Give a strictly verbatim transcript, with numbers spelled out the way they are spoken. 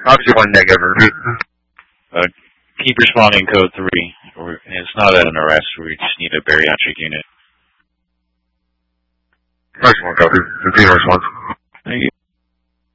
Obviously one negative. Uh, keep responding code three. Or, it's not an arrest. We just need a bariatric unit. Nice one, copy. Continue response.